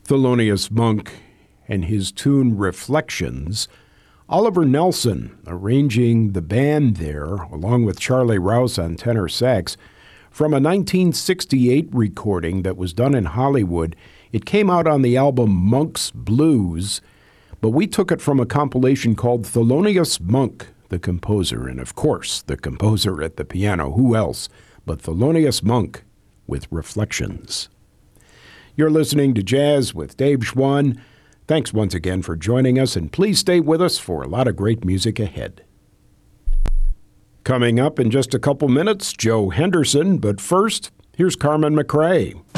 Thelonious Monk and his tune Reflections. Oliver Nelson arranging the band there, along with Charlie Rouse on tenor sax, from a 1968 recording that was done in Hollywood. It came out on the album Monk's Blues, but we took it from a compilation called Thelonious Monk, the composer, and of course, the composer at the piano. Who else but Thelonious Monk with Reflections? You're listening to Jazz with Dave Schwann. Thanks once again for joining us, and please stay with us for a lot of great music ahead. Coming up in just a couple minutes, Joe Henderson, but first, here's Carmen McRae.